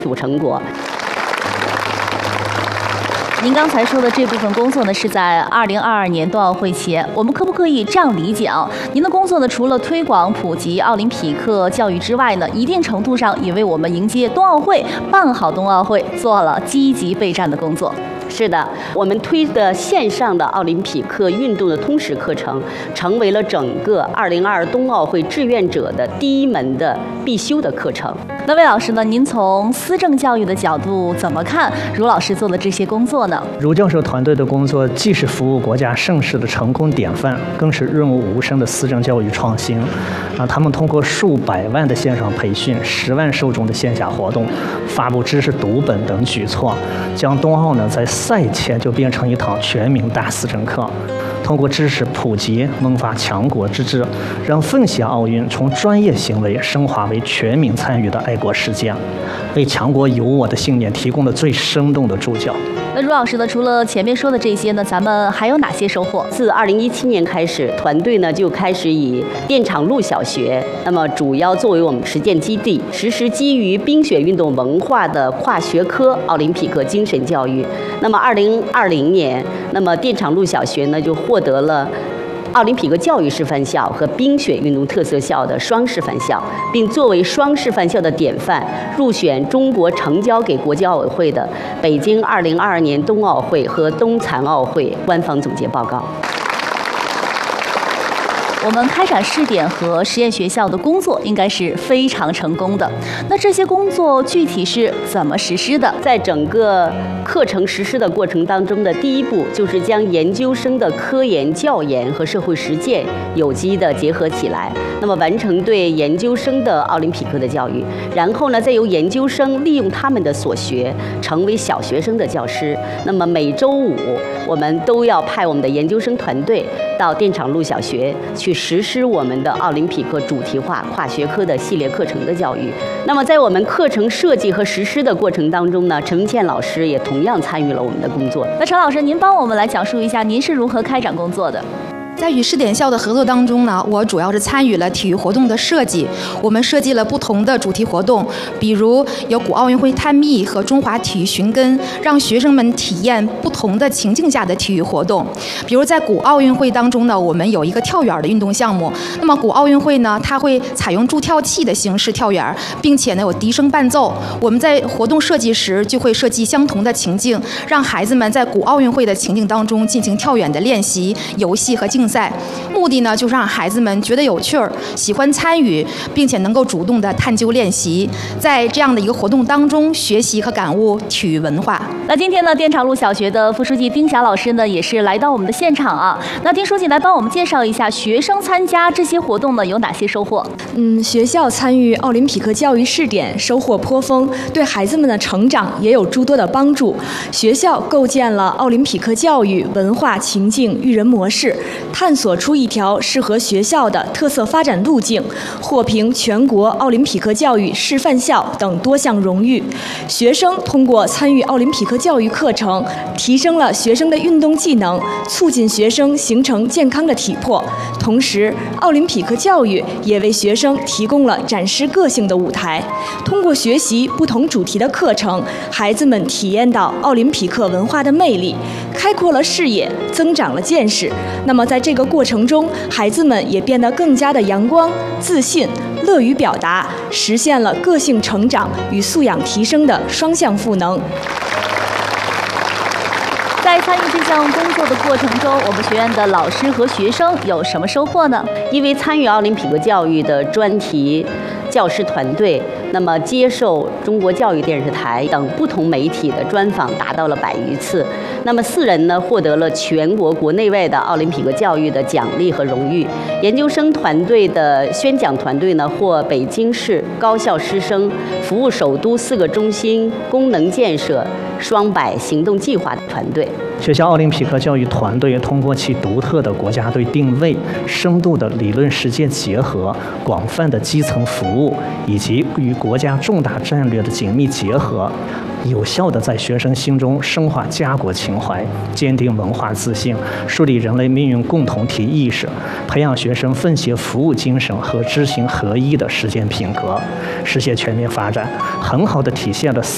主成果。 您刚才说的这部分工作呢，是在2022年冬奥会前，我们可不可以这样理解啊？您的工作呢，除了推广普及奥林匹克教育之外呢，一定程度上也为我们迎接冬奥会、办好冬奥会做了积极备战的工作。 是的，我们推的线上的奥林匹克运动的通识课程，成为了整个2022冬奥会志愿者的第一门的必修的课程。 那魏老师呢？您从思政教育的角度怎么看茹老师做的这些工作呢？ 茹教授团队的工作既是服务国家盛世的成功典范，更是润物无声的思政教育创新。他们通过数百万的线上培训、10万受众的线下活动、发布知识读本等举措，将冬奥呢在赛前就变成一堂全民大思政课。通过知识普及萌发强国之志，让奉献奥运从专业行为升华为全民参与的爱国实践，为强国有我的信念提供了最生动的助教。 那茹老师呢？除了前面说的这些呢，咱们还有哪些收获？ 自2017年开始，团队呢就开始以电厂路小学，那么主要作为我们实践基地，实施基于冰雪运动文化的跨学科奥林匹克精神教育。那么2020年，那么电厂路小学呢就获得了奥林匹克教育示范校和冰雪运动特色校的双示范校，并作为双示范校的典范，入选中国呈交给国际奥委会的北京2022年冬奥会和冬残奥会官方总结报告。 我们开展试点和实验学校的工作应该是非常成功的。那这些工作具体是怎么实施的？ 在整个课程实施的过程当中的第一步，就是将研究生的科研、教研和社会实践有机的结合起来，那么完成对研究生的奥林匹克的教育。然后呢，再由研究生利用他们的所学，成为小学生的教师。那么每周5，我们都要派我们的研究生团队到电厂路小学去实施我们的奥林匹克主题化跨学科的系列课程的教育。那么在我们课程设计和实施的过程当中呢，陈文倩老师也同样参与了我们的工作。 那陈老师，您帮我们来讲述一下您是如何开展工作的？ 在与试点校的合作当中呢，我主要是参与了体育活动的设计。我们设计了不同的主题活动，比如有古奥运会探秘和中华体育寻根，让学生们体验不同的情境下的体育活动。比如在古奥运会当中呢，我们有一个跳远的运动项目。那么古奥运会呢，它会采用助跳器的形式跳远，并且呢有笛声伴奏。我们在活动设计时就会设计相同的情境，让孩子们在古奥运会的情境当中进行跳远的练习、游戏和竞赛。目的呢，就是让孩子们觉得有趣儿，喜欢参与，并且能够主动的探究练习，在这样的一个活动当中学习和感悟体育文化。 那今天呢，电厂路小学的副书记丁霞老师呢，也是来到我们的现场啊。那丁书记来帮我们介绍一下学生参加这些活动呢有哪些收获？ 学校参与奥林匹克教育试点收获颇丰，对孩子们的成长也有诸多的帮助。学校构建了奥林匹克教育文化情境育人模式，探索出一条适合学校的特色发展路径，获评全国奥林匹克教育示范校等多项荣誉。学生通过参与奥林匹克教育课程，提升了学生的运动技能，促进学生形成健康的体魄。同时，奥林匹克教育也为学生提供了展示个性的舞台。通过学习不同主题的课程，孩子们体验到奥林匹克文化的魅力，开阔了视野，增长了见识。那么在这个过程中，孩子们也变得更加的阳光、自信、乐于表达，实现了个性成长与素养提升的双向赋能。 在参与这项工作的过程中，我们学院的老师和学生有什么收获呢？ 因为参与奥林匹克教育的专题教师团队，那么接受中国教育电视台等不同媒体的专访达到了100余次。那么4人呢获得了全国国内外的奥林匹克教育的奖励和荣誉。研究生团队的宣讲团队呢获北京市高校师生服务首都4个中心功能建设双百行动计划团队。 学校奥林匹克教育团队通过其独特的国家队定位、深度的理论实践结合、广泛的基层服务以及与国家重大战略的紧密结合，有效地在学生心中深化家国情怀，坚定文化自信，树立人类命运共同体意识，培养学生奉献服务精神和知行合一的实践品格，实现全面发展，很好地体现了